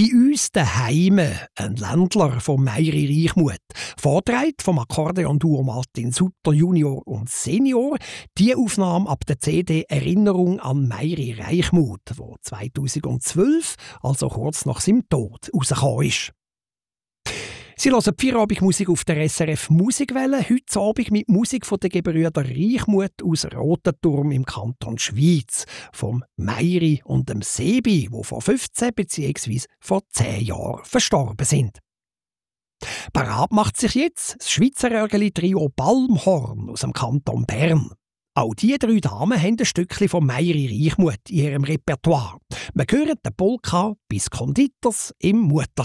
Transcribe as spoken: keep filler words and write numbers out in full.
Bei uns daheim ein Ländler vom Meiri Reichmuth. Vorträgt vom Akkordeonduo Martin Sutter Junior und Senior. Die Aufnahme ab der C D Erinnerung an Meiri Reichmuth, wo zweitausendzwölf, also kurz nach seinem Tod, rausgekommen ist. Sie hören die Feierabendmusik auf der S R F Musikwelle. Heute Abend mit Musik von den Gebrüder Reichmuth aus Rotenturm im Kanton Schwyz. Vom Meiri und dem Sebi, die vor fünfzehn bzw. vor zehn Jahren verstorben sind. Parat macht sich jetzt das Schweizer Örgeli-Trio Balmhorn aus dem Kanton Bern. Auch die drei Damen haben ein Stückchen von Meiri Reichmuth in ihrem Repertoire. Wir hören den Polka bis Konditors im Mutter